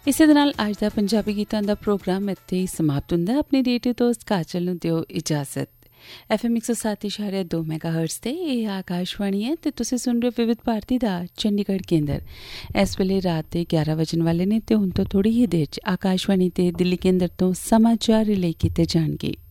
ਇਸੇ ਦੇ ਨਾਲ ਅੱਜ ਦਾ ਪੰਜਾਬੀ ਗੀਤਾਂ ਦਾ ਪ੍ਰੋਗਰਾਮ ਇੱਥੇ ਹੀ ਸਮਾਪਤ ਹੁੰਦਾ। ਆਪਣੇ ਰੇਡੀਓ ਦੋਸਤ ਕਾਜਲ ਨੂੰ ਦਿਓ ਇਜਾਜ਼ਤ। FM 107.2 ਮੈਗਾਹਰਟਜ਼ ਤੇ ਇਹ ਆਕਾਸ਼ਵਾਣੀ ਹੈ ਤੇ ਤੁਸੀਂ ਸੁਣ ਰਹੇ ਵਿਵਿਧ ਭਾਰਤੀ ਦਾ ਚੰਡੀਗੜ੍ਹ ਕੇਂਦਰ। ਇਸ ਵੇਲੇ ਰਾਤ ਦੇ 11 ਵਜਣ ਵਾਲੇ ਨੇ ਤੇ ਹੁਣ ਤੋਂ ਥੋੜ੍ਹੀ ਹੀ ਦੇਰ 'ਚ ਆਕਾਸ਼ਵਾਣੀ ਤੇ ਦਿੱਲੀ ਕੇਂਦਰ ਤੋਂ ਸਮਾਚਾਰ ਰਿਲੇ ਕੀਤੇ ਜਾਣਗੇ।